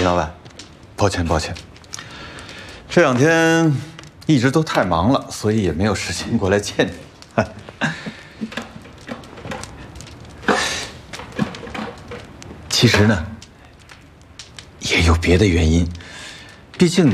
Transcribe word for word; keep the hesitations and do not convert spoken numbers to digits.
老板，抱歉抱歉，这两天一直都太忙了，所以也没有时间过来见你。其实呢，也有别的原因，毕竟。